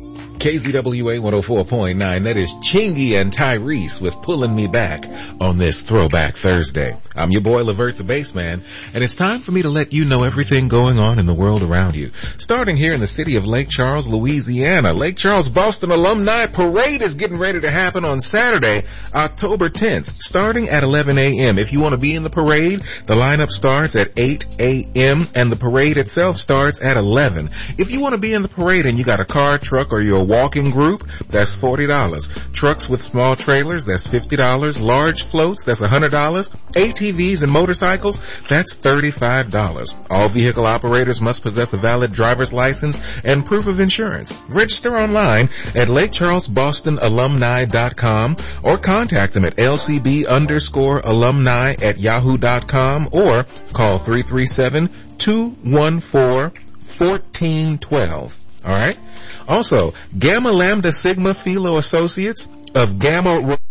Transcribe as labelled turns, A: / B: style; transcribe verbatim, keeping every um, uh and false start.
A: K Z W A one oh four point nine. That is Chingy and Tyrese with Pulling Me Back on this Throwback Thursday. I'm your boy, Levert the Bassman, and it's time for me to let you know everything going on in the world around you. Starting here in the city of Lake Charles, Louisiana, Lake Charles Boston Alumni Parade is getting ready to happen on Saturday, October tenth, starting at eleven a.m. If you want to be in the parade, the lineup starts at eight a.m. and the parade itself starts at eleven. If you want to be in the parade and you got a car, truck, or you're a walking group, that's forty dollars. Trucks with small trailers, that's fifty dollars. Large floats, that's one hundred dollars. A T Vs and motorcycles, that's thirty-five dollars. All vehicle operators must possess a valid driver's license and proof of insurance. Register online at lake charles boston alumni dot com or contact them at lcb underscore alumni at yahoo dot com or call three three seven, two one four, one four one two. All right? Also, Gamma Lambda Sigma Philo Associates of Gamma